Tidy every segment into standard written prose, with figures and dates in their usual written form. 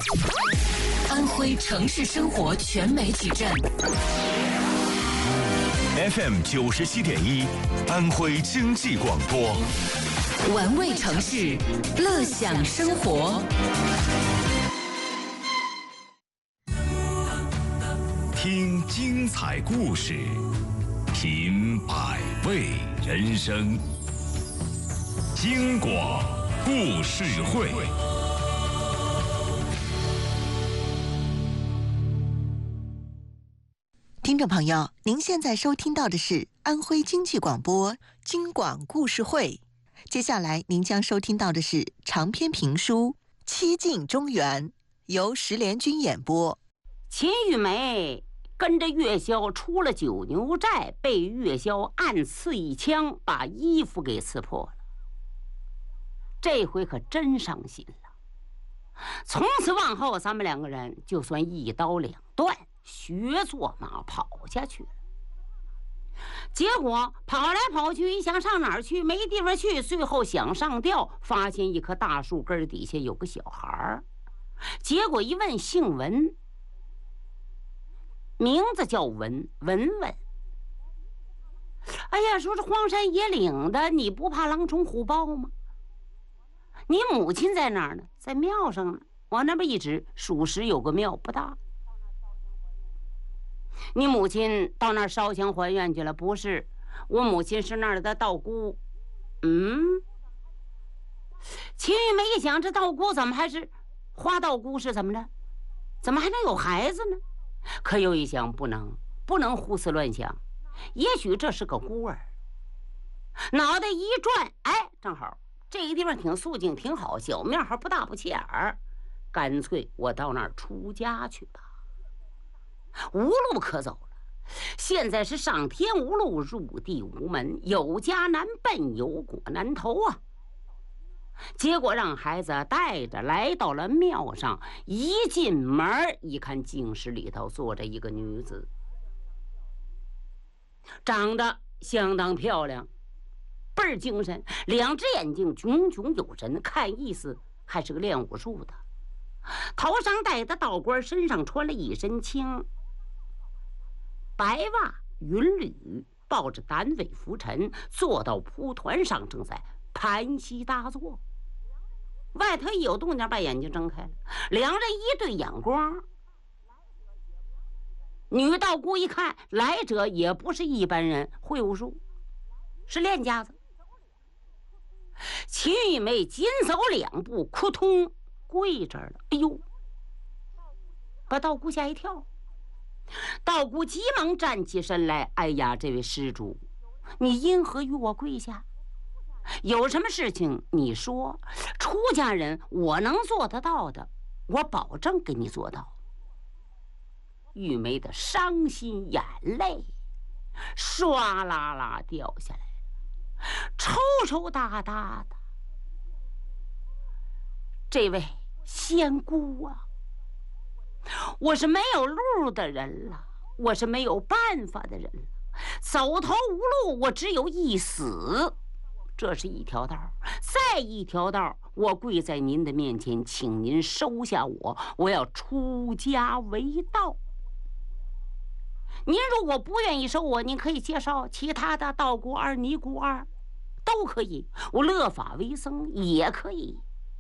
安徽城市生活全媒体站 FM 97.1，安徽经济广播， 玩味城市，乐享生活。 听精彩故事，品百味人生。京广故事会。 听众朋友，您现在收听到的是安徽经济广播京广故事会。接下来您将收听到的是长篇评书《七进中原》，由石连军演播。 秦玉梅跟着岳霄出了九牛寨，被岳霄暗刺一枪，把衣服给刺破了。这回可真伤心了。从此往后，咱们两个人就算一刀两断，学坐马跑下去了。结果跑来跑去，想上哪儿去没地方去，最后想上吊，发现一棵大树根底下有个小孩，结果一问，姓文，名字叫文文。哎呀，说这荒山野岭的，你不怕狼虫虎豹吗？你母亲在哪儿呢？在庙上呢。往那边一指，属实有个庙，不大。你母亲到那儿烧香还愿去了？不是，我母亲是那儿的道姑。秦玉梅一想，这道姑怎么还是花道姑？是怎么着？怎么还能有孩子呢？可又一想，不能胡思乱想，也许这是个孤儿。脑袋一转，哎，正好这个地方挺肃静，挺好，小庙还不大不起眼儿，干脆我到那儿出家去吧。无路可走了，现在是上天无路，入地无门，有家难奔，有果难投啊。结果让孩子带着来到了庙上，一进门一看，净室里头坐着一个女子，长得相当漂亮，倍儿精神，两只眼睛炯炯有神，看意思还是个练武术的。头上戴的道冠，身上穿了一身青白袜云履，抱着单尾拂尘，坐到蒲团上，正在盘膝大坐。外头一有动静，把眼睛睁开了，两人一对眼光。女道姑一看，来者也不是一般人，会武术，是练家子。秦玉梅紧走两步，扑通跪这儿了。哎呦，把道姑吓一跳。道姑急忙站起身来，哎呀，这位施主，你因何与我跪下？有什么事情你说，出家人我能做得到的，我保证给你做到。玉梅的伤心眼泪唰啦啦掉下来，抽抽搭搭的。这位仙姑啊，我是没有路的人了，我是没有办法的人了，走投无路，我只有一死。这是一条道，再一条道，我跪在您的面前，请您收下我，我要出家为道。您如果不愿意收我，您可以介绍其他的道姑二、尼姑二，都可以，我乐法为僧也可以。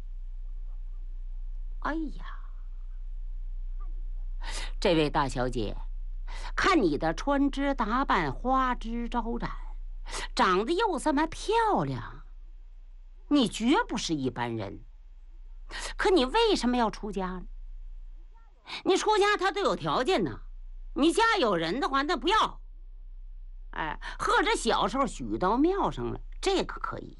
哎呀，这位大小姐，看你的穿枝打扮，花枝招展，长得又这么漂亮，你绝不是一般人。可你为什么要出家呢？你出家他都有条件呢，你家有人的话那不要，或者小时候许到庙上了，这个可以。